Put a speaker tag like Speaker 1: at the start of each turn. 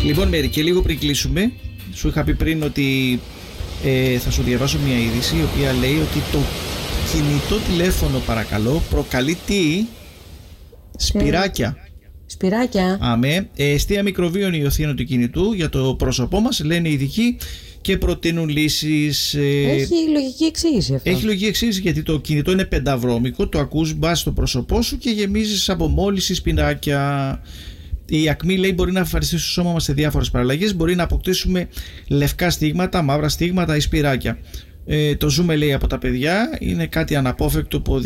Speaker 1: Λοιπόν, Μέρη, και λίγο πριν κλείσουμε, σου είχα πει πριν ότι θα σου διαβάσω μια είδηση η οποία λέει ότι το κινητό τηλέφωνο, παρακαλώ, προκαλεί τι? Σπυράκια.
Speaker 2: Σπυράκια.
Speaker 1: Αμέ. Αιστεία μικροβίων υιοθήνων του κινητού για το πρόσωπό μας, λένε οι ειδικοί, και προτείνουν λύσεις.
Speaker 2: Έχει λογική εξήγηση αυτό.
Speaker 1: Έχει λογική εξήγηση, γιατί το κινητό είναι πενταβρώμικο, το ακούς, μπας στο πρόσωπό σου και γεμίζεις από μόλυνση σπυράκια. Η ακμή, λέει, μπορεί να εμφανιστεί στο σώμα μας σε διάφορες παραλλαγές. Μπορεί να αποκτήσουμε λευκά στίγματα, μαύρα στίγματα ή σπυράκια. Το ζούμε, λέει, από τα παιδιά. Είναι κάτι αναπόφευκτο που